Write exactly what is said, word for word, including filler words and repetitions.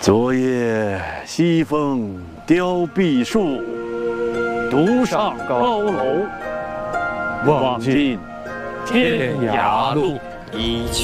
昨夜西风凋碧树，独上高楼，望尽天涯路。 一曲